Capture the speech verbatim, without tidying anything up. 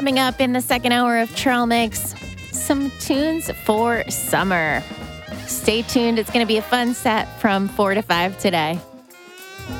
Coming up in the second hour of Trail Mix, some tunes for summer. Stay tuned. It's going to be a fun set from four to five today.